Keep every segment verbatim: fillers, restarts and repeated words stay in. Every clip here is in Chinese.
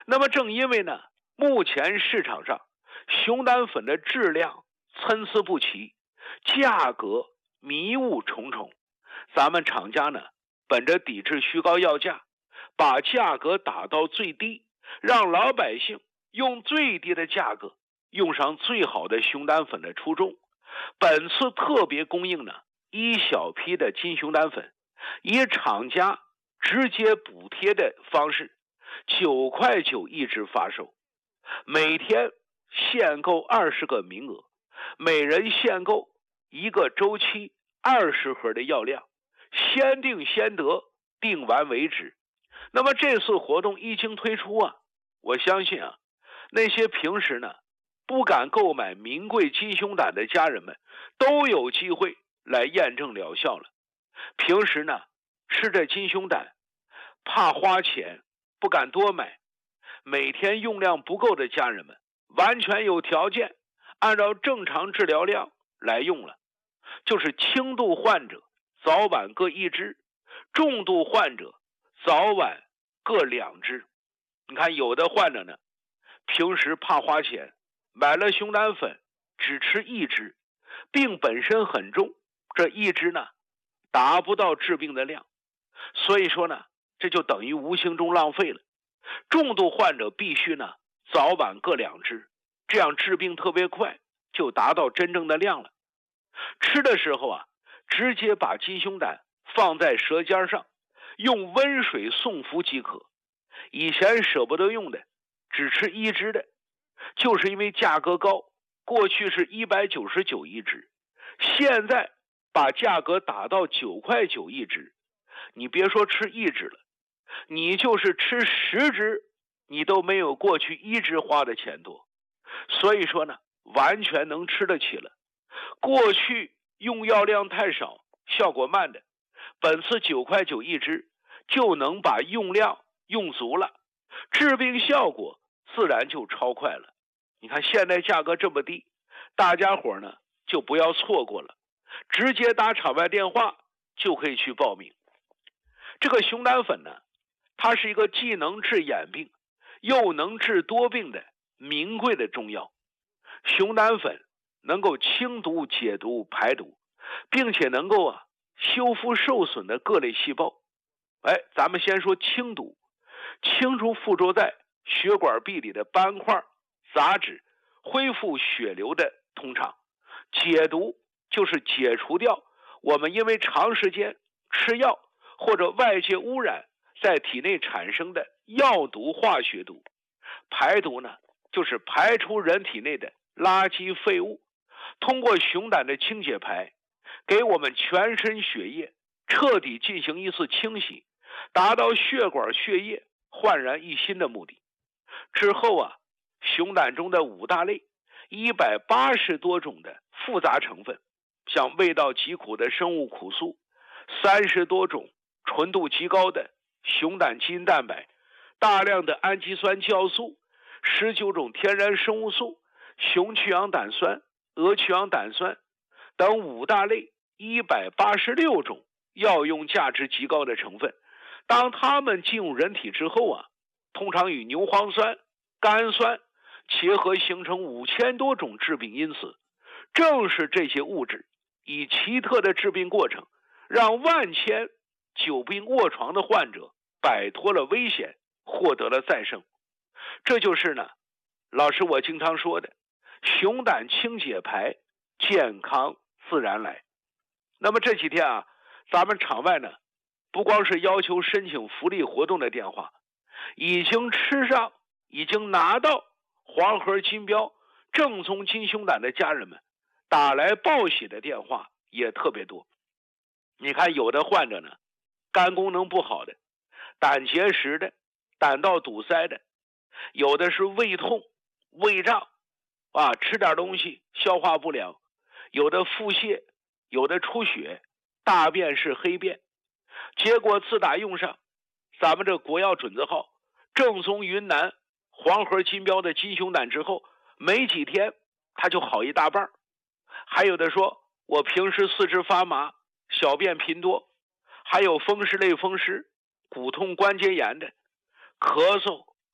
那么正因为呢，目前市场上熊胆粉的质量参差不齐，价格迷雾重重，咱们厂家呢，本着抵制虚高要价，把价格打到最低，让老百姓用最低的价格用上最好的熊胆粉的初衷，本次特别供应呢一小批的金熊胆粉，以厂家直接补贴的方式，九块九一支发售，每天限购二十个名额，每人限购一个周期二十盒的药量，先定先得，定完为止。那么这次活动一经推出啊，我相信啊，那些平时呢不敢购买名贵金熊胆的家人们，都有机会来验证疗效了。平时呢吃着金熊胆，怕花钱，不敢多买，每天用量不够的家人们，完全有条件按照正常治疗量来用了。就是轻度患者早晚各一支，重度患者早晚各两支。你看有的患者呢，平时怕花钱，买了熊胆粉只吃一支，病本身很重，这一支呢达不到治病的量，所以说呢这就等于无形中浪费了。重度患者必须呢早晚各两支，这样治病特别快，就达到真正的量了。吃的时候啊，直接把金熊胆放在舌尖上，用温水送服即可。以前舍不得用的，只吃一支的，就是因为价格高，过去是一百九十九一支，现在把价格打到九块九一支，你别说吃一支了，你就是吃十支，你都没有过去一支花的钱多。所以说呢，完全能吃得起了。过去用药量太少，效果慢的，本次九块九一支就能把用量用足了，治病效果自然就超快了。你看现在价格这么低，大家伙呢就不要错过了，直接打场外电话就可以去报名。这个熊胆粉呢，它是一个既能治眼病又能治多病的名贵的中药。熊胆粉能够清毒解毒排毒，并且能够啊修复受损的各类细胞。哎，咱们先说清毒，清除附着在血管壁里的斑块杂质，恢复血流的通畅。解毒就是解除掉我们因为长时间吃药或者外界污染在体内产生的药毒化学毒。排毒呢，就是排出人体内的垃圾废物，通过熊胆的清解排，给我们全身血液彻底进行一次清洗，达到血管血液焕然一新的目的。之后啊，熊胆中的五大类一百八十多种的复杂成分，像味道极苦的生物苦素，三十多种纯度极高的熊胆基因蛋白，大量的氨基酸酵素，十九种天然生物素，熊去氧胆酸、鹅去氧胆酸等五大类一百八十六种药用价值极高的成分。当它们进入人体之后啊，通常与牛磺酸、甘酸结合，形成五千多种致病因子。正是这些物质以奇特的致病过程，让万千久病卧床的患者摆脱了危险，获得了再生。这就是呢，老师我经常说的，熊胆清解排，健康自然来。那么这几天啊，咱们场外呢，不光是要求申请福利活动的电话，已经吃上、已经拿到黄盒金标正宗金熊胆的家人们，打来报喜的电话也特别多。你看有的患者呢，肝功能不好的，胆结石的，胆道堵塞的，有的是胃痛、胃胀啊，吃点东西消化不良，有的腹泻，有的出血，大便是黑便。结果自打用上咱们这国药准字号正宗云南黄盒金标的金熊胆之后，没几天他就好一大半。还有的说我平时四肢发麻，小便频多，还有风湿类风湿、骨痛关节炎的，咳嗽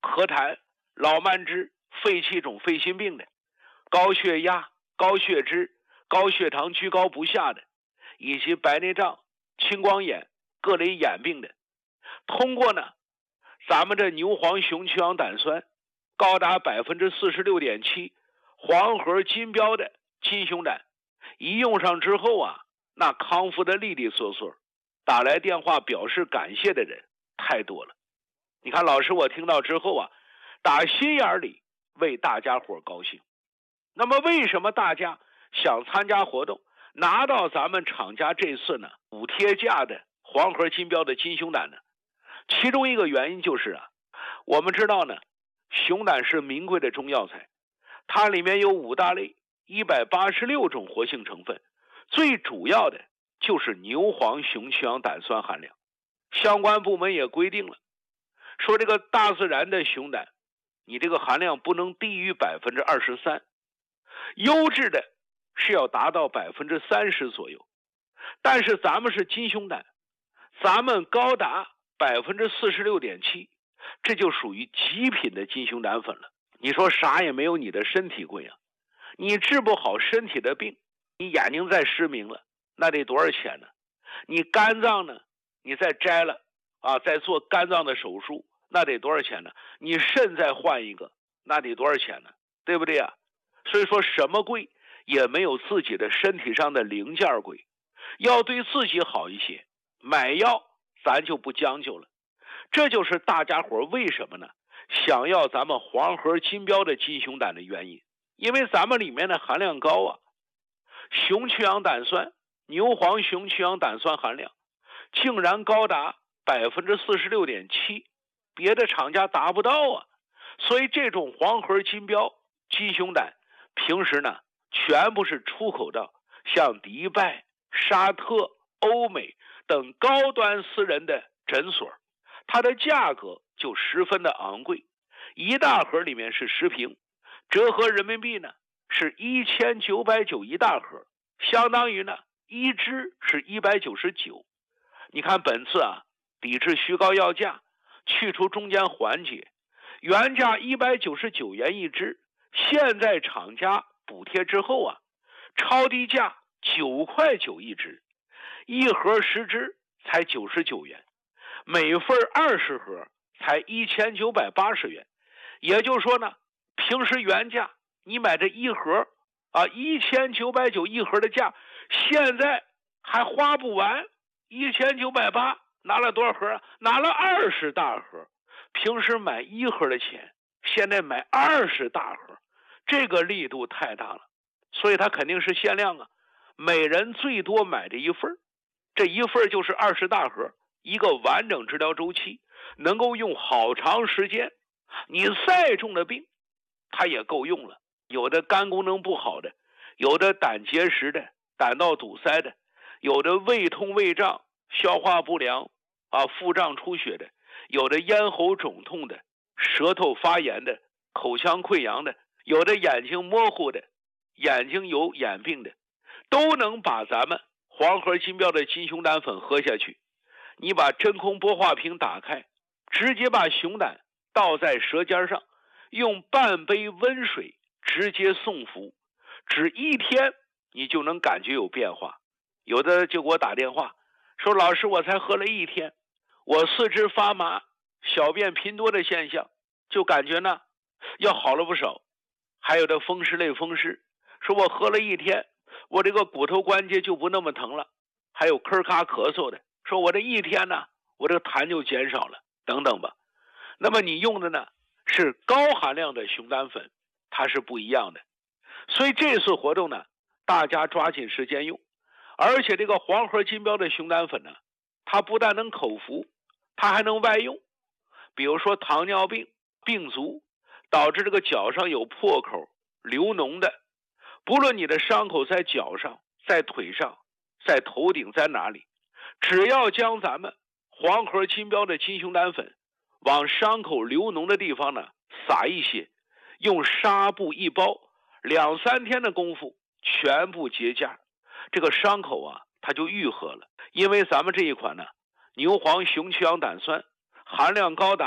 咳痰、老慢支、肺气肿、肺心病的，高血压、高血脂、高血糖居高不下的，以及白内障、青光眼、各类眼病的，通过呢咱们这牛黄熊曲氧胆酸高达百分之四十六点七黄核金标的金熊胆，一用上之后啊，那康复的利利索索，打来电话表示感谢的人太多了。你看老师我听到之后啊，打心眼里为大家伙高兴。那么为什么大家想参加活动，拿到咱们厂家这次呢补贴价的黄核金标的金熊胆呢？其中一个原因就是啊，我们知道呢，熊胆是名贵的中药材，它里面有五大类一百八十六种活性成分，最主要的就是牛黄熊曲氧胆酸含量。相关部门也规定了，说这个大自然的熊胆，你这个含量不能低于百分之二十三，优质的是要达到百分之三十左右。但是咱们是金熊胆，咱们高达百分之四十六点七，这就属于极品的金熊胆粉了。你说啥也没有你的身体贵啊！你治不好身体的病，你眼睛再失明了，那得多少钱呢？你肝脏呢，你再摘了啊，再做肝脏的手术，那得多少钱呢？你肾再换一个，那得多少钱呢？对不对啊？所以说什么贵也没有自己的身体上的零件贵，要对自己好一些，买药咱就不将就了。这就是大家伙为什么呢想要咱们黄核金标的金熊胆的原因，因为咱们里面的含量高啊，熊曲氧胆酸、牛黄熊曲氧胆酸含量竟然高达百分之四十六点七，别的厂家达不到啊。所以这种黄核金标金熊胆平时呢全部是出口到像迪拜、沙特、欧美等高端私人的诊所，它的价格就十分的昂贵，一大盒里面是十瓶，折合人民币呢是一千九百九一大盒，相当于呢一支是一百九十九。你看本次啊，抵制虚高药价，去除中间环节，原价一百九十九元一支，现在厂家补贴之后啊，超低价九块九一支，一盒十支才九十九元，每份二十盒才一千九百八十元。也就是说呢，平时原价你买这一盒啊一千九百九一盒的价，现在还花不完，一千九百八拿了多少盒啊？拿了二十大盒。平时买一盒的钱，现在买二十大盒，这个力度太大了，所以它肯定是限量啊，每人最多买这一份，这一份就是二十大盒，一个完整治疗周期，能够用好长时间。你再重的病它也够用了，有的肝功能不好的，有的胆结石的、胆道堵塞的，有的胃痛胃胀、消化不良啊、腹胀出血的，有的咽喉肿痛的、舌头发炎的、口腔溃疡的，有的眼睛模糊的、眼睛有眼病的，都能把咱们黄核金标的金熊胆粉喝下去。你把真空玻化瓶打开，直接把熊胆倒在舌尖上，用半杯温水直接送服，只一天你就能感觉有变化。有的就给我打电话说，老师我才喝了一天，我四肢发麻、小便频多的现象就感觉呢要好了不少。还有的风湿类风湿，说我喝了一天，我这个骨头关节就不那么疼了。还有咳咔咳嗽的，说我这一天呢我这个痰就减少了，等等吧。那么你用的呢是高含量的熊胆粉，它是不一样的。所以这次活动呢，大家抓紧时间用。而且这个黄核金标的熊胆粉呢，它不但能口服，它还能外用。比如说糖尿病病足导致这个脚上有破口流脓的，不论你的伤口在脚上、在腿上、在头顶，在哪里，只要将咱们黄核金标的金熊胆粉往伤口流脓的地方呢撒一些，用纱布一包，两三天的功夫全部结痂，这个伤口啊它就愈合了。因为咱们这一款呢牛黄熊曲氧胆酸含量高达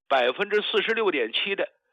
百分之四十六点七的